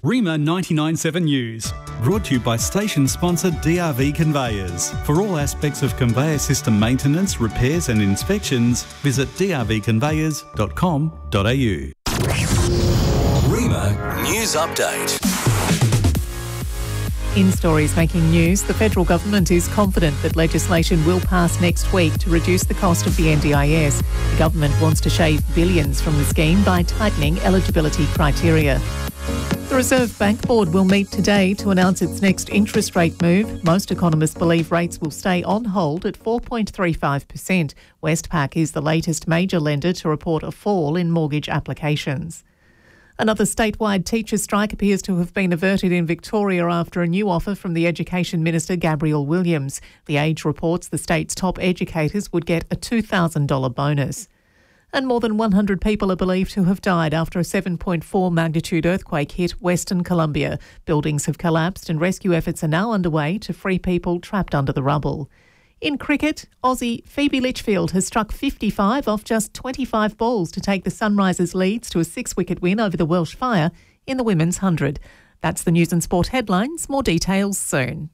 Rima 99.7 News, brought to you by station sponsor DRV Conveyors. For all aspects of conveyor system maintenance, repairs and inspections, visit drvconveyors.com.au. Rima News Update. In stories making news, the federal government is confident that legislation will pass next week to reduce the cost of the NDIS. The government wants to shave billions from the scheme by tightening eligibility criteria. The Reserve Bank Board will meet today to announce its next interest rate move. Most economists believe rates will stay on hold at 4.35%. Westpac is the latest major lender to report a fall in mortgage applications. Another statewide teacher strike appears to have been averted in Victoria after a new offer from the Education Minister, Gabrielle Williams. The Age reports the state's top educators would get a $2,000 bonus. And more than 100 people are believed to have died after a 7.4 magnitude earthquake hit Western Colombia. Buildings have collapsed and rescue efforts are now underway to free people trapped under the rubble. In cricket, Aussie Phoebe Litchfield has struck 55 off just 25 balls to take the Sunrisers Leeds to a 6-wicket win over the Welsh Fire in the Women's 100. That's the news and sport headlines. More details soon.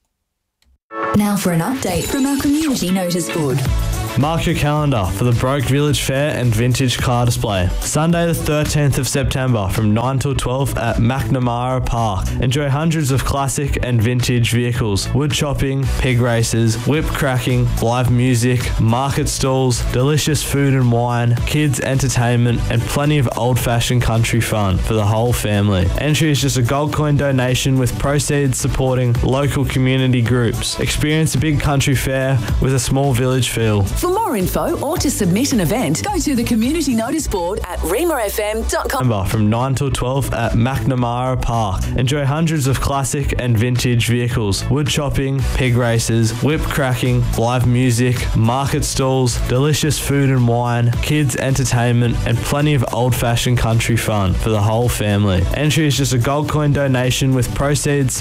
Now for an update from our community notice board. Mark your calendar for the Broke Village Fair and Vintage Car Display. Sunday the 13th of September from 9 till 12 at McNamara Park. Enjoy hundreds of classic and vintage vehicles, wood chopping, pig races, whip cracking, live music, market stalls, delicious food and wine, kids entertainment and plenty of old-fashioned country fun for the whole family. Entry is just a gold coin donation with proceeds supporting local community groups. Experience a big country fair with a small village feel. For more info or to submit an event, go to the community notice board at rimafm.com. From 9 till 12 at McNamara Park. Enjoy hundreds of classic and vintage vehicles, wood chopping, pig races, whip cracking, live music, market stalls, delicious food and wine, kids entertainment and plenty of old-fashioned country fun for the whole family. Entry is just a gold coin donation with proceeds